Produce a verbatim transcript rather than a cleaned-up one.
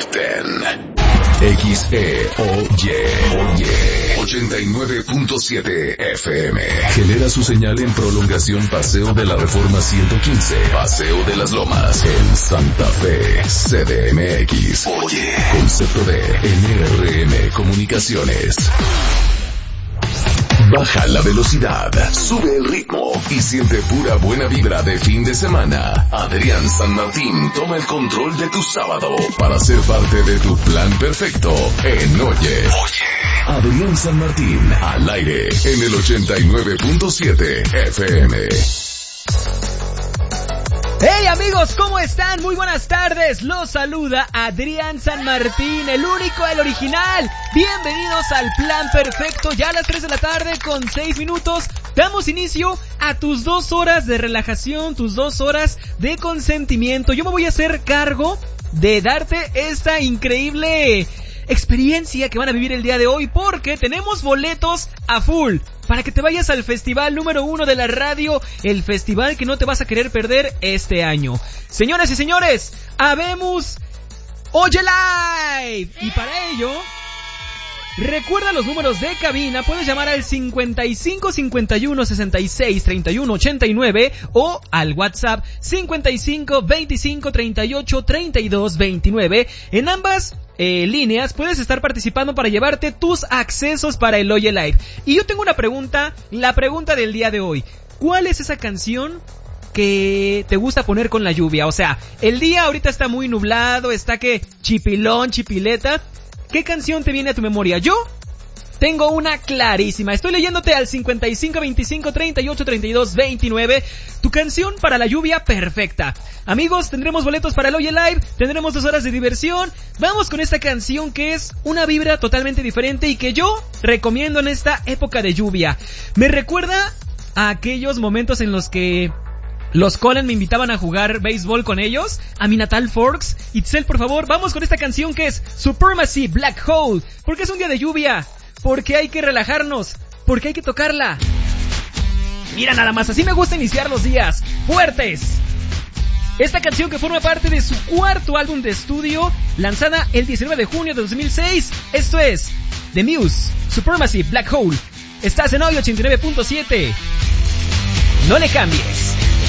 Top diez. X E O Y, Oye, ochenta y nueve punto siete F M. Genera su señal en prolongación Paseo de la Reforma ciento quince, Paseo de las Lomas, en Santa Fe, C D M X. Oye, concepto de N R M Comunicaciones. Baja la velocidad, sube el ritmo y siente pura buena vibra de fin de semana. Adrián San Martín toma el control de tu sábado para ser parte de tu plan perfecto en Oye. Oye. Adrián San Martín, al aire en el ochenta y nueve punto siete F M. Hey amigos, ¿cómo están? Muy buenas tardes, los saluda Adrián San Martín, el único, el original. Bienvenidos al Plan Perfecto, ya a las tres de la tarde con seis minutos. Damos inicio a tus dos horas de relajación, tus dos horas de consentimiento. Yo me voy a hacer cargo de darte esta increíble experiencia que van a vivir el día de hoy, porque tenemos boletos a full para que te vayas al festival número uno de la radio, el festival que no te vas a querer perder este año. Señoras y señores, habemos Oye Live, y para ello recuerda los números de cabina. Puedes llamar al cincuenta y cinco, cincuenta y uno, sesenta y seis, treinta y uno, ochenta y nueve o al WhatsApp cincuenta y cinco, veinticinco, treinta y ocho, treinta y dos, veintinueve. En ambas eh, líneas puedes estar participando para llevarte tus accesos para el Oye Live. Y yo tengo una pregunta, la pregunta del día de hoy. ¿Cuál es esa canción que te gusta poner con la lluvia? O sea, el día ahorita está muy nublado, está que chipilón, chipileta. ¿Qué canción te viene a tu memoria? Yo tengo una clarísima. Estoy leyéndote al cincuenta y cinco, veinticinco, treinta y ocho, treinta y dos, veintinueve. Tu canción para la lluvia perfecta. Amigos, tendremos boletos para el Oye Live, tendremos dos horas de diversión. Vamos con esta canción que es una vibra totalmente diferente y que yo recomiendo en esta época de lluvia. Me recuerda a aquellos momentos en los que los Colin me invitaban a jugar béisbol con ellos, a mi natal Forks. Itzel, por favor, vamos con esta canción que es Supremacy Black Hole. Porque es un día de lluvia, porque hay que relajarnos, porque hay que tocarla. Mira nada más, así me gusta iniciar los días, fuertes. Esta canción que forma parte de su cuarto álbum de estudio, lanzada el diecinueve de junio de dos mil seis. Esto es The Muse, Supremacy Black Hole. Estás en Hoy ochenta y nueve punto siete. No le cambies.